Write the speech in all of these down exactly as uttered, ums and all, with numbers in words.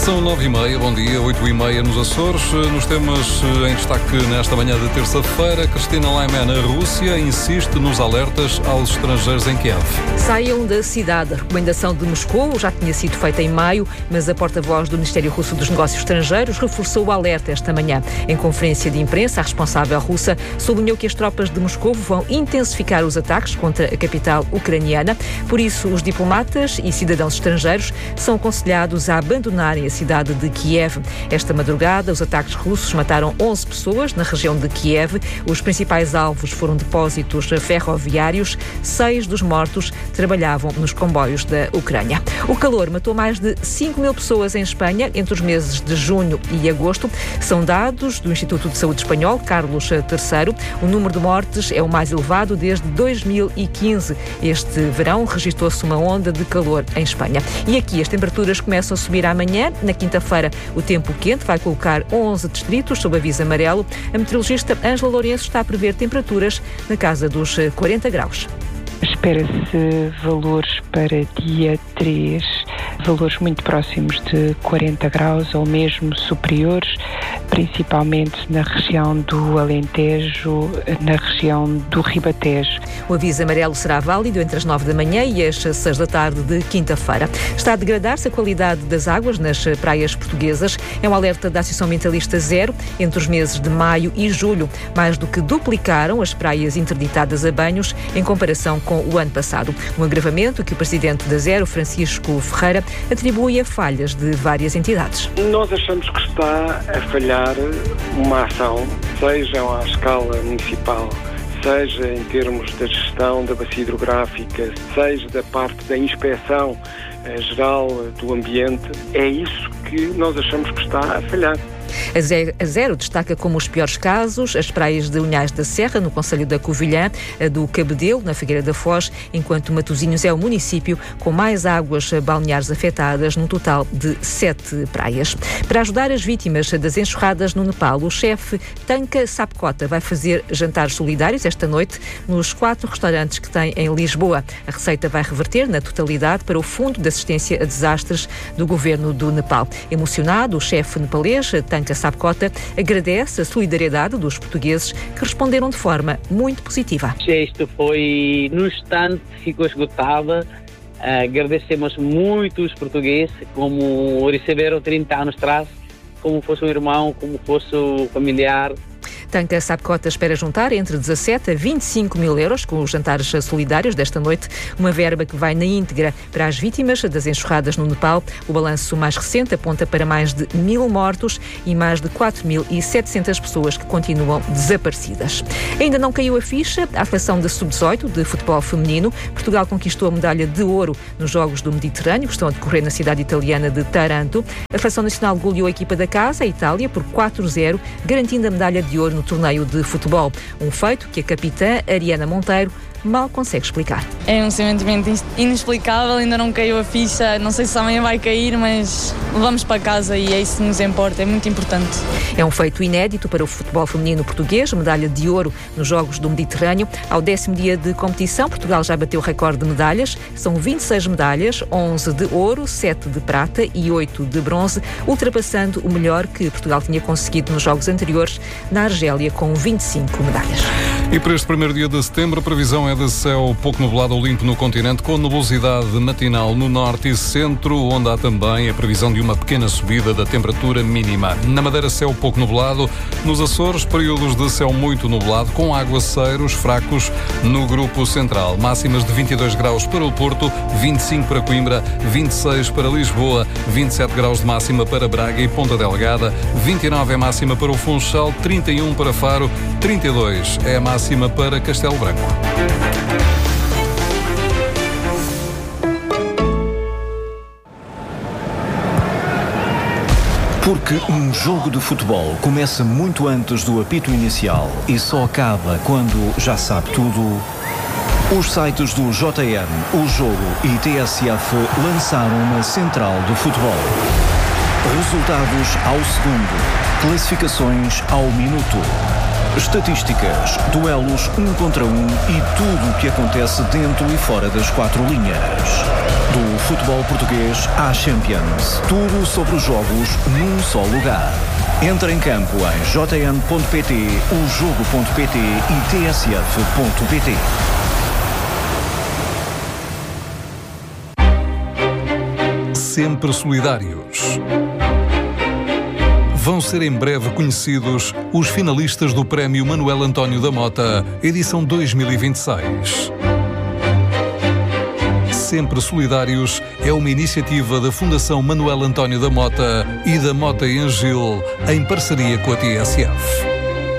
São nove e meia, bom dia, oito e meia nos Açores. Nos temas em destaque nesta manhã de terça-feira, Cristina Laiman, a Rússia insiste nos alertas aos estrangeiros em Kiev. Saiam da cidade. A recomendação de Moscou já tinha sido feita em maio, mas a porta-voz do Ministério Russo dos Negócios Estrangeiros reforçou o alerta esta manhã. Em conferência de imprensa, a responsável russa sublinhou que as tropas de Moscou vão intensificar os ataques contra a capital ucraniana. Por isso, os diplomatas e cidadãos estrangeiros são aconselhados a abandonarem a cidade de Kiev. Esta madrugada, os ataques russos mataram onze pessoas na região de Kiev. Os principais alvos foram depósitos ferroviários. Seis dos mortos trabalhavam nos comboios da Ucrânia. O calor matou mais de cinco mil pessoas em Espanha entre os meses de junho e agosto. São dados do Instituto de Saúde Espanhol, Carlos terceiro. O número de mortes é o mais elevado desde dois mil e quinze. Este verão registrou-se uma onda de calor em Espanha. E aqui as temperaturas começam a subir amanhã. Na quinta-feira, o tempo quente vai colocar onze distritos sob aviso amarelo. A meteorologista Ângela Lourenço está a prever temperaturas na casa dos quarenta graus. Espera-se valores para dia três, valores muito próximos de quarenta graus ou mesmo superiores, principalmente na região do Alentejo, na região do Ribatejo. O aviso amarelo será válido entre as nove da manhã e as seis da tarde de quinta-feira. Está a degradar-se a qualidade das águas nas praias portuguesas. É um alerta da Associação Ambientalista Zero. Entre os meses de maio e julho, mais do que duplicaram as praias interditadas a banhos em comparação com o ano passado. Um agravamento que o presidente da Zero, Francisco Ferreira, atribui a falhas de várias entidades. Nós achamos que está a falhar uma ação, seja à escala municipal, seja em termos da gestão da bacia hidrográfica, seja da parte da inspeção eh, geral do ambiente. É isso que nós achamos que está a falhar. A Zero destaca como os piores casos as praias de Unhais da Serra, no concelho da Covilhã, a do Cabedelo, na Figueira da Foz, enquanto Matosinhos é o município com mais águas balneares afetadas, num total de sete praias. Para ajudar as vítimas das enxurradas no Nepal, o chefe Tanka Sapkota vai fazer jantares solidários esta noite nos quatro restaurantes que tem em Lisboa. A receita vai reverter na totalidade para o Fundo de Assistência a Desastres do Governo do Nepal. Emocionado, o chefe nepalês Tanka Sapkota agradece a solidariedade dos portugueses que responderam de forma muito positiva. Isto foi, no instante, ficou esgotada. Uh, agradecemos muito os portugueses, como receberam trinta anos atrás, como fosse um irmão, como fosse um familiar. Tanka Sapkota espera juntar entre dezassete a vinte e cinco mil euros com os jantares solidários desta noite, uma verba que vai na íntegra para as vítimas das enxurradas no Nepal. O balanço mais recente aponta para mais de mil mortos e mais de quatro mil e setecentas pessoas que continuam desaparecidas. Ainda não caiu a ficha à seleção de sub dezoito de futebol feminino. Portugal conquistou a medalha de ouro nos Jogos do Mediterrâneo, que estão a decorrer na cidade italiana de Taranto. A seleção nacional goleou a equipa da casa, a Itália, por quatro a zero, garantindo a medalha de ouro no torneio de futebol. Um feito que a capitã Ariana Monteiro mal consegue explicar. É um sentimento inexplicável, ainda não caiu a ficha, não sei se amanhã vai cair, mas vamos para casa e é isso que nos importa, é muito importante. É um feito inédito para o futebol feminino português, medalha de ouro nos Jogos do Mediterrâneo. Ao décimo dia de competição, Portugal já bateu o recorde de medalhas, são vinte e seis medalhas, onze de ouro, sete de prata e oito de bronze, ultrapassando o melhor que Portugal tinha conseguido nos Jogos anteriores, na Argélia, com vinte e cinco medalhas. E para este primeiro dia de setembro, a previsão é de céu pouco nublado ou limpo no continente, com nebulosidade matinal no norte e centro, onde há também a previsão de uma pequena subida da temperatura mínima. Na Madeira, céu pouco nublado. Nos Açores, períodos de céu muito nublado, com aguaceiros fracos no grupo central. Máximas de vinte e dois graus para o Porto, vinte e cinco para Coimbra, vinte e seis para Lisboa, vinte e sete graus de máxima para Braga e Ponta Delgada, vinte e nove é máxima para o Funchal, trinta e um para Faro, trinta e dois é a máxima para Castelo Branco. Porque um jogo de futebol começa muito antes do apito inicial e só acaba quando já sabe tudo, os sites do J M, O Jogo e T S F lançaram uma central do futebol. Resultados ao segundo, classificações ao minuto, Estatísticas, duelos um contra um e tudo o que acontece dentro e fora das quatro linhas. Do futebol português à Champions. Tudo sobre os jogos num só lugar. Entra em campo em j n ponto p t, o jogo ponto p t e t s f ponto p t. Sempre solidários. Vão ser em breve conhecidos os finalistas do Prémio Manuel António da Mota, edição dois mil e vinte e seis. Sempre Solidários é uma iniciativa da Fundação Manuel António da Mota e da Mota e Angil, em parceria com a T S F.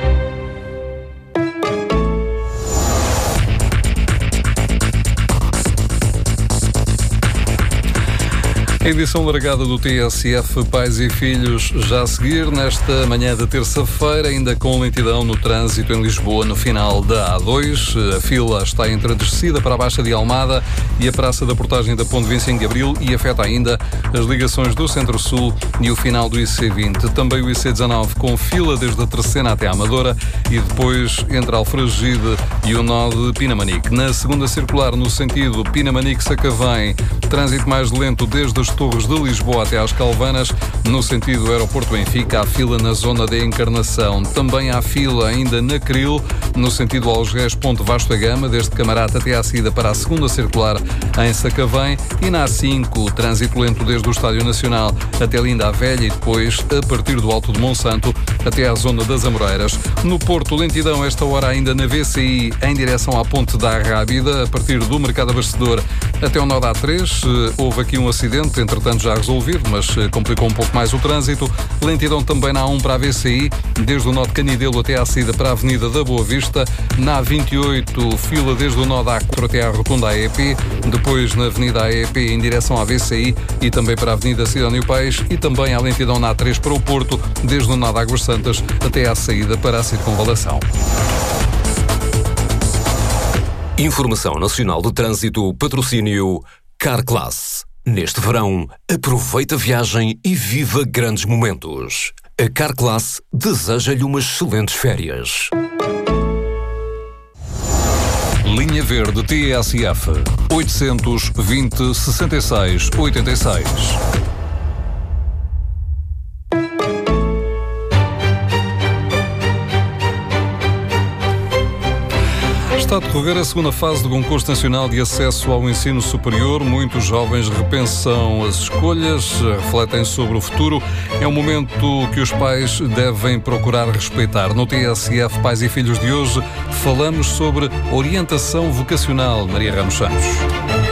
A edição largada do T S F Pais e Filhos já a seguir, nesta manhã de terça-feira, ainda com lentidão no trânsito em Lisboa, no final da A dois. A fila está entre a descida para a Baixa de Almada e a Praça da Portagem da Ponte Vicente de Abril e afeta ainda as ligações do Centro-Sul e o final do I C vinte. Também o I C dezanove com fila desde a Terceira até a Amadora e depois entre Alfragide e o nó de Pinamanique. Na segunda circular, no sentido Pinamanique-Sacavém, trânsito mais lento desde as Torres de Lisboa até às Calvanas. No sentido Aeroporto-Benfica, há fila na zona da Encarnação. Também há fila ainda na Cril, no sentido Algés-Ponte Vasco da Gama, desde Camarata até à saída para a segunda circular em Sacavém. E na A cinco, trânsito lento desde o Estádio Nacional até Linda a Velha e depois, a partir do Alto de Monsanto, até à zona das Amoreiras. No Porto, lentidão esta hora ainda na V C I, em direção à Ponte da Arrábida, a partir do Mercado Abastecedor até o nó da A três. Houve aqui um acidente, entretanto já resolvido, mas complicou um pouco mais o trânsito. Lentidão também na A um para a V C I, desde o nó de Canidelo até à saída para a Avenida da Boa Vista. Na A vinte e oito, fila desde o nó da A quatro até à Rotunda A E P, depois na Avenida A E P em direção à V C I e também para a Avenida Cidade do País, e também há lentidão na A três para o Porto, desde o nó de Águas Santas até à saída para a Circunvalação. Informação Nacional de Trânsito, patrocínio Carclass. Neste verão, aproveita a viagem e viva grandes momentos. A Carclass deseja-lhe umas excelentes férias. Linha Verde T S F oitocentos e vinte, sessenta e seis, oitenta e seis. Está a decorrer a segunda fase do concurso nacional de acesso ao ensino superior. Muitos jovens repensam as escolhas, refletem sobre o futuro. É um momento que os pais devem procurar respeitar. No T S F Pais e Filhos de hoje, falamos sobre orientação vocacional. Maria Ramos Santos.